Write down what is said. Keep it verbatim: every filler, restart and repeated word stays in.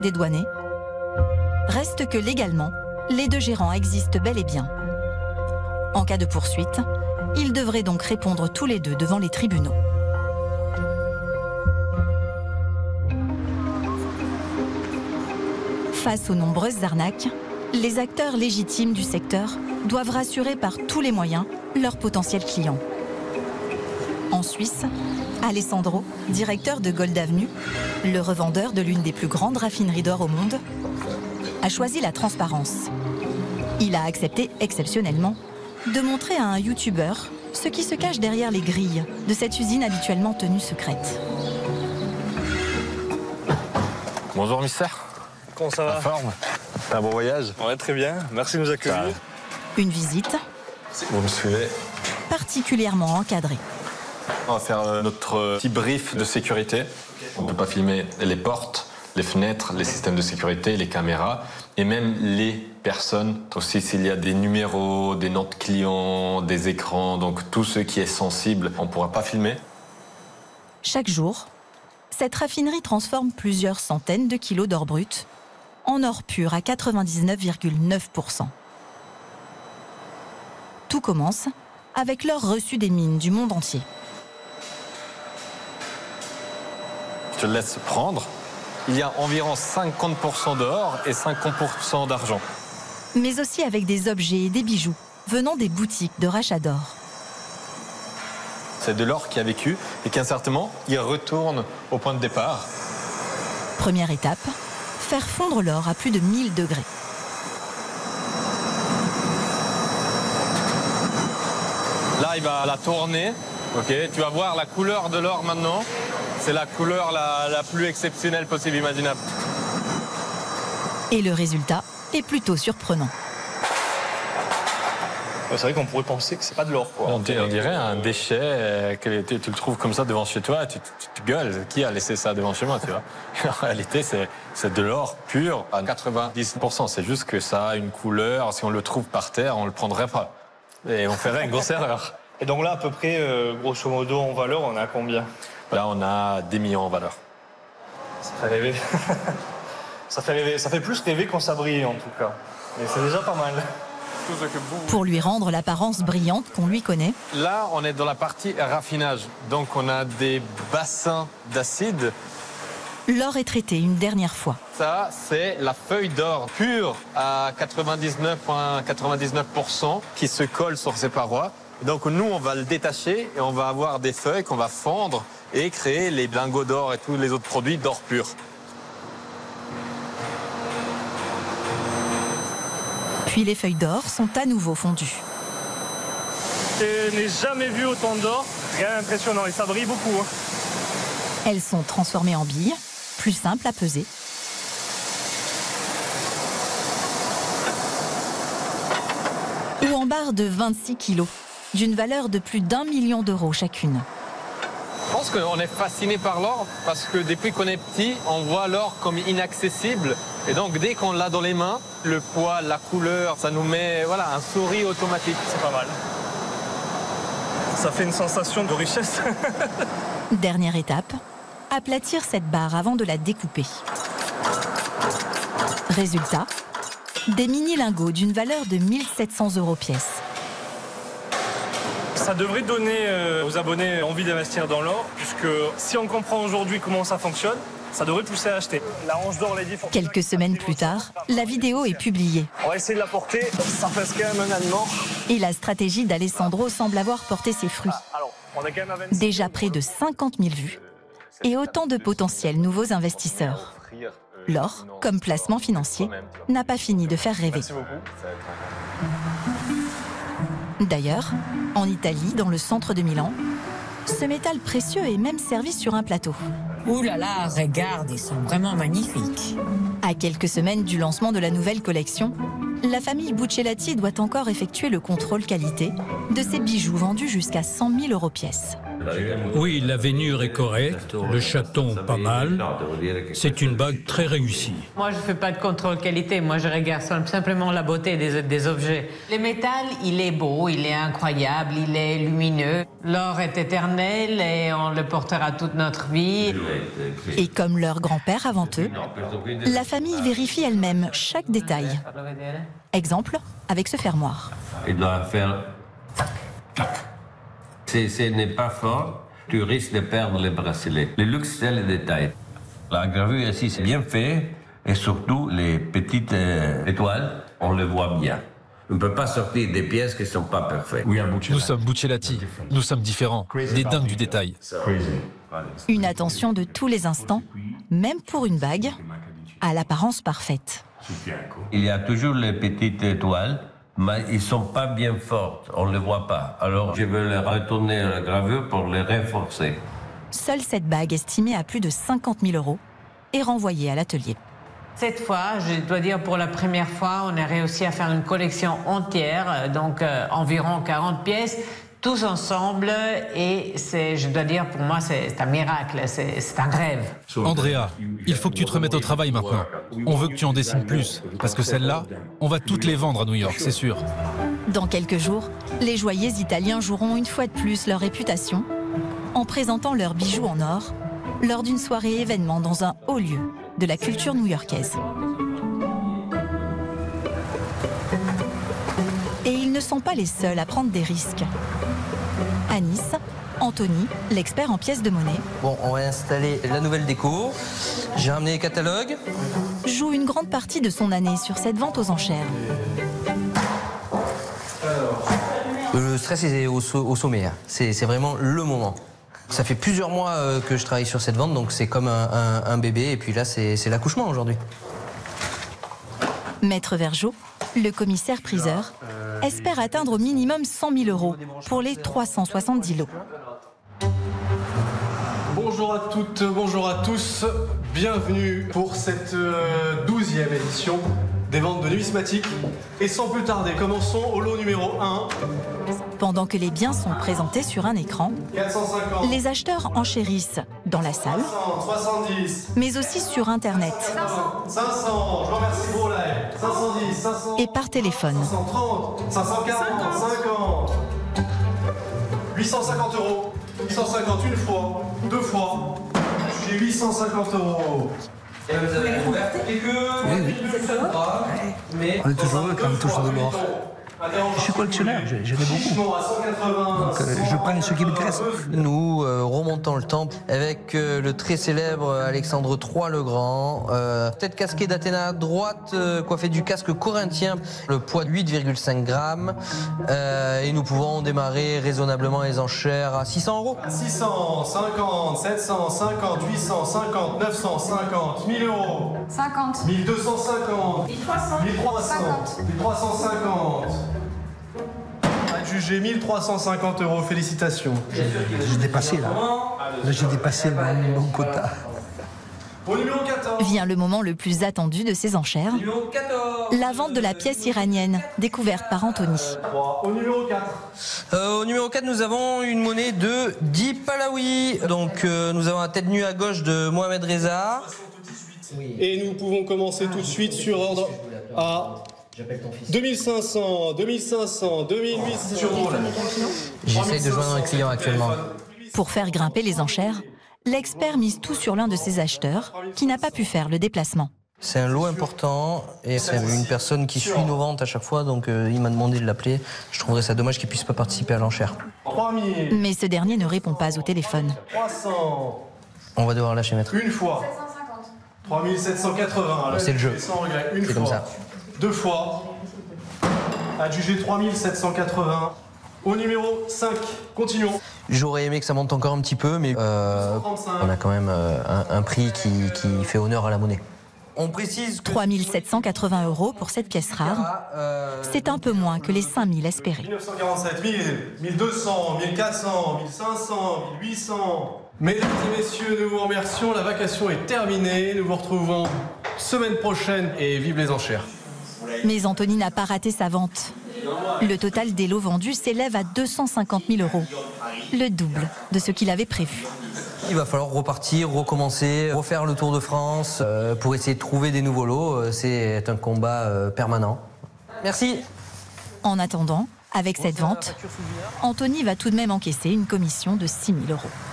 des douaniers. Reste que légalement, les deux gérants existent bel et bien. En cas de poursuite, ils devraient donc répondre tous les deux devant les tribunaux. Face aux nombreuses arnaques, les acteurs légitimes du secteur doivent rassurer par tous les moyens leurs potentiels clients. En Suisse, Alessandro, directeur de Gold Avenue, le revendeur de l'une des plus grandes raffineries d'or au monde, a choisi la transparence. Il a accepté exceptionnellement de montrer à un youtubeur ce qui se cache derrière les grilles de cette usine habituellement tenue secrète. Bonjour, mister. Comment ça va? La forme? C'est un bon voyage? Ouais, très bien. Merci de nous accueillir. Une visite Vous me suivez? particulièrement encadrée. On va faire notre petit brief de sécurité. On ne peut pas filmer les portes, les fenêtres, les systèmes de sécurité, les caméras et même les personnes. Aussi, s'il y a des numéros, des noms de clients, des écrans, donc tout ce qui est sensible, on ne pourra pas filmer. Chaque jour, cette raffinerie transforme plusieurs centaines de kilos d'or brut en or pur à quatre-vingt-dix-neuf virgule neuf pour cent. Tout commence avec l'or reçu des mines du monde entier. Je te laisse prendre. Il y a environ cinquante pour cent d'or et cinquante pour cent d'argent. Mais aussi avec des objets et des bijoux venant des boutiques de rachat d'or. C'est de l'or qui a vécu et qu'à un certain moment, il retourne au point de départ. Première étape, faire fondre l'or à plus de mille degrés. Là, il va la tourner. Ok, tu vas voir la couleur de l'or maintenant. C'est la couleur la, la plus exceptionnelle possible, imaginable. Et le résultat est plutôt surprenant. C'est vrai qu'on pourrait penser que c'est pas de l'or, quoi. On, on dirait un déchet euh, que tu, tu le trouves comme ça devant chez toi, tu, tu, tu gueules. Qui a laissé ça devant chez moi, tu vois? En réalité, c'est, c'est de l'or pur à quatre-vingt-dix pour cent. C'est juste que ça a une couleur. Si on le trouve par terre, on le prendrait pas. Et on ferait une grosse erreur. Et donc là, à peu près, euh, grosso modo, en valeur, on est à combien? Là, on a dix millions en valeur. Ça fait rêver. Ça fait rêver. Ça fait plus rêver qu'on s'abrille, en tout cas. Mais c'est déjà pas mal. Pour lui rendre l'apparence brillante qu'on lui connaît, Là, on est dans la partie raffinage. Donc, on a des bassins d'acide. l'or est traité une dernière fois. Ça, c'est la feuille d'or pure à quatre-vingt-dix-neuf virgule quatre-vingt-dix-neuf pour cent qui se colle sur ses parois. Donc, nous, on va le détacher et on va avoir des feuilles qu'on va fondre et créer les lingots d'or et tous les autres produits d'or pur. Puis les feuilles d'or sont à nouveau fondues. Je n'ai jamais vu autant d'or. Rien d'impressionnant. Et ça brille beaucoup. Hein. Elles sont transformées en billes, plus simples à peser. Ou en barres de vingt-six kilos, d'une valeur de plus d'un million d'euros chacune. Je pense qu'on est fasciné par l'or parce que depuis qu'on est petit, on voit l'or comme inaccessible. Et donc, dès qu'on l'a dans les mains, le poids, la couleur, ça nous met voilà, un sourire automatique. C'est pas mal. Ça fait une sensation de richesse. Dernière étape, aplatir cette barre avant de la découper. Résultat, des mini-lingots d'une valeur de mille sept cents euros pièce. Ça devrait donner euh, aux abonnés envie d'investir dans l'or, puisque si on comprend aujourd'hui comment ça fonctionne, ça devrait pousser à acheter. La hanche d'or, l'a dit. Quelques semaines plus tard, la vidéo est publiée. On va essayer de la porter. Ça pèse quand même un aliment. Et la stratégie d'Alessandro semble avoir porté ses fruits. Alors, on est quand même à vingt-six. Déjà près de cinquante mille vues et autant de potentiels nouveaux investisseurs. L'or, comme placement financier, n'a pas fini de faire rêver. Merci beaucoup. D'ailleurs, en Italie, dans le centre de Milan, ce métal précieux est même servi sur un plateau. Ouh là là, regarde, ils sont vraiment magnifiques. À quelques semaines du lancement de la nouvelle collection, la famille Buccellati doit encore effectuer le contrôle qualité de ces bijoux vendus jusqu'à cent mille euros pièce. Oui, la veinure est correcte, le chaton pas mal. C'est une bague très réussie. Moi, je ne fais pas de contrôle qualité. Moi, je regarde simplement la beauté des, des objets. Le métal, il est beau, il est incroyable, il est lumineux. L'or est éternel et on le portera toute notre vie. Et comme leur grand-père avant eux, la famille vérifie elle-même chaque détail. Exemple, avec ce fermoir. Il doit faire... Si ce n'est pas fort, tu risques de perdre les bracelets. Le luxe, c'est le détail. La gravure ici, c'est bien fait, et surtout les petites euh, étoiles, on les voit bien. On ne peut pas sortir des pièces qui ne sont pas parfaites. Nous sommes Buccellati, nous sommes différents, des dingues du détail. Une attention de tous les instants, même pour une bague, à l'apparence parfaite. Il y a toujours les petites étoiles, mais ils ne sont pas bien fortes, on ne les voit pas. Alors je veux les retourner à la gravure pour les renforcer. Seule cette bague, estimée à plus de cinquante mille euros, est renvoyée à l'atelier. Cette fois, je dois dire pour la première fois, on a réussi à faire une collection entière, donc euh, environ quarante pièces, tous ensemble, et c'est, je dois dire, pour moi, c'est un miracle, c'est un rêve. Andrea, il faut que tu te remettes au travail maintenant. On veut que tu en dessines plus, parce que celles-là, on va toutes les vendre à New York, c'est sûr. Dans quelques jours, les joailliers italiens joueront une fois de plus leur réputation en présentant leurs bijoux en or lors d'une soirée événement dans un haut lieu de la culture new-yorkaise. Et ils ne sont pas les seuls à prendre des risques. À Nice, Anthony, l'expert en pièces de monnaie, bon, on va installer la nouvelle déco. J'ai ramené les catalogues. Joue une grande partie de son année sur cette vente aux enchères. Le stress est au, au sommet. C'est vraiment le moment. Ça fait plusieurs mois que je travaille sur cette vente, donc c'est comme un, un, un bébé. Et puis là, c'est l'accouchement aujourd'hui. Maître Vergeot, le commissaire priseur, espère atteindre au minimum cent mille euros pour les trois cent soixante-dix lots. Bonjour à toutes, bonjour à tous. Bienvenue pour cette douzième édition des ventes de numismatique. Et sans plus tarder, commençons au lot numéro un. Pendant que les biens sont présentés sur un écran, quatre cent cinquante. Les acheteurs enchérissent dans la salle, soixante-dix. mais aussi sur Internet. cinq cents, je vous remercie pour live. cinq cent dix, cinq cents. Et par téléphone. cinq cent trente, cinq cent quarante, cinquante. huit cent cinquante euros. huit cent cinquante une fois, deux fois. J'ai huit cent cinquante euros. Et vous avez ouvert quelques... Oui, oui. Mais... On est toujours heureux quand on touche de l'or. Je suis collectionneur, j'en ai beaucoup. Donc euh, je prends ce qui m'intéresse. Nous euh, remontons le temps avec euh, le très célèbre Alexandre trois le Grand, euh, tête casquée d'Athéna à droite, euh, coiffée du casque corinthien, le poids de huit virgule cinq grammes. Euh, et nous pouvons démarrer raisonnablement les enchères à six cents euros. six cent cinquante, sept cent cinquante, huit cent cinquante, neuf cent cinquante, mille euros. cinquante. mille deux cent cinquante. mille trois cents. mille trois cents. mille trois cent cinquante. Adjugé mille trois cent cinquante euros, félicitations. J'ai dépassé là. Là j'ai dépassé mon, mon quota. Au numéro quatorze. Vient le moment le plus attendu de ces enchères, la vente de la pièce iranienne, découverte par Anthony. Au numéro quatre. Euh, au numéro quatre, nous avons une monnaie de dix Pahlavi. Donc euh, nous avons la tête nue à gauche de Mohamed Reza. Et nous pouvons commencer tout de suite sur ordre à deux mille cinq cents, deux mille cinq cents, deux mille huit cents. J'essaye de joindre un client actuellement. Pour faire grimper les enchères, l'expert mise tout sur l'un de ses acheteurs qui n'a pas pu faire le déplacement. C'est un lot important et c'est une personne qui suit nos ventes à chaque fois, donc euh, il m'a demandé de l'appeler. Je trouverais ça dommage qu'il puisse pas participer à l'enchère. trois mille. Mais ce dernier ne répond pas au téléphone. trois cents. On va devoir lâcher maître. Une fois. trois mille sept cent quatre-vingts. C'est le jeu. Sans regret. Une C'est fois. comme ça. Deux fois. Adjugé trois mille sept cent quatre-vingts. Au numéro cinq, continuons. J'aurais aimé que ça monte encore un petit peu, mais euh, on a quand même euh, un, un prix qui, qui fait honneur à la monnaie. On précise que... trois mille sept cent quatre-vingts euros pour cette pièce rare, c'est un peu moins que les cinq mille espérés. mille neuf cent quarante-sept, mille, mille deux cents, mille quatre cents, mille cinq cents, mille huit cents. Mesdames et messieurs, nous vous remercions. La vacation est terminée. Nous vous retrouvons semaine prochaine et vive les enchères. Mais Anthony n'a pas raté sa vente. Le total des lots vendus s'élève à deux cent cinquante mille euros, le double de ce qu'il avait prévu. Il va falloir repartir, recommencer, refaire le Tour de France euh, pour essayer de trouver des nouveaux lots. C'est un combat euh, permanent. Merci. En attendant, avec cette vente, Anthony va tout de même encaisser une commission de six mille euros.